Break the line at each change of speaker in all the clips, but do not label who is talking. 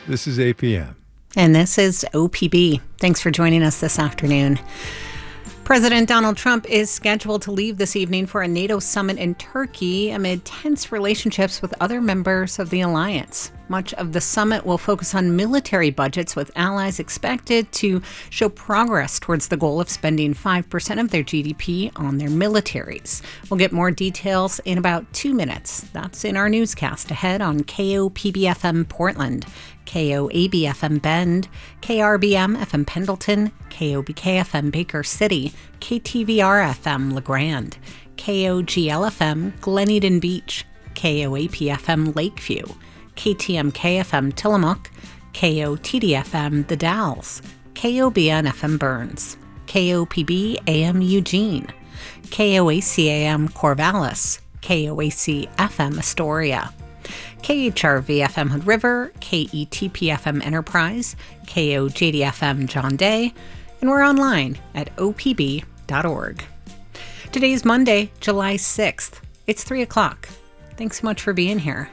This is APM.
And this is OPB. Thanks for joining us this afternoon. President Donald Trump is scheduled to leave this evening for a NATO summit in Turkey amid tense relationships with other members of the alliance. Much of the summit will focus on military budgets, with allies expected to show progress towards the goal of spending 5% of their GDP on their militaries. We'll get more details in about 2 minutes. That's in our newscast ahead on KOPB-FM Portland, KOAB-FM Bend, KRBM-FM Pendleton, KOBK-FM Baker City, KTVR-FM LeGrand, KOGL-FM Glen Eden Beach, KOAP-FM Lakeview, KTMK-FM Tillamook, KOTD-FM The Dalles, KOBN-FM Burns, KOPB-AM Eugene, KOAC-AM Corvallis, KOAC-FM Astoria, KHRV-FM Hood River, KETP-FM Enterprise, KOJD-FM John Day, and we're online at opb.org. Today's Monday, July 6th. It's 3 o'clock. Thanks so much for being here.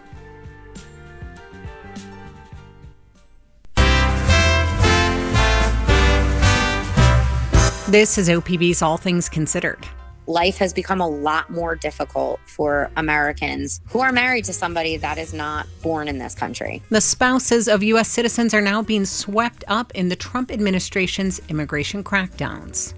This is OPB's All Things Considered.
Life has become a lot more difficult for Americans who are married to somebody that is not born in this country.
The spouses of U.S. citizens are now being swept up in the Trump administration's immigration crackdowns.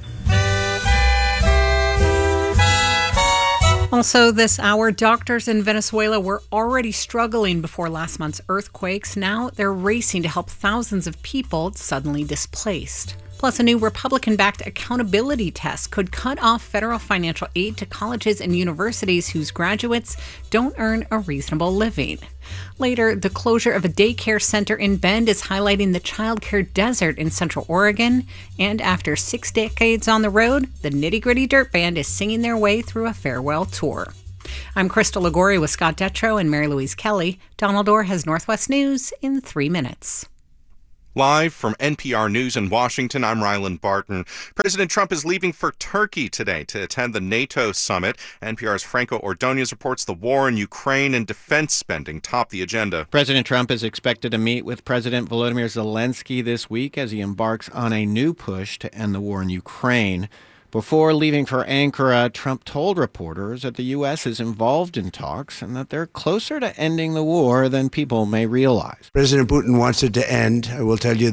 Also this hour, doctors in Venezuela were already struggling before last month's earthquakes. Now they're racing to help thousands of people suddenly displaced. Plus, a new Republican-backed accountability test could cut off federal financial aid to colleges and universities whose graduates don't earn a reasonable living. Later, the closure of a daycare center in Bend is highlighting the childcare desert in Central Oregon. And after 6 decades on the road, the Nitty Gritty Dirt Band is singing their way through a farewell tour. I'm Crystal Ligori with Scott Detrow and Mary Louise Kelly. Donald Orr has Northwest News in 3 minutes.
Live from NPR News in Washington, I'm Ryland Barton. President Trump is leaving for Turkey today to attend the NATO summit. NPR's Franco Ordonez reports the war in Ukraine and defense spending top the agenda.
President Trump is expected to meet with President Volodymyr Zelensky this week as he embarks on a new push to end the war in Ukraine. Before leaving for Ankara, Trump told reporters that the U.S. is involved in talks and that they're closer to ending the war than people may realize.
President Putin wants it to end. I will tell you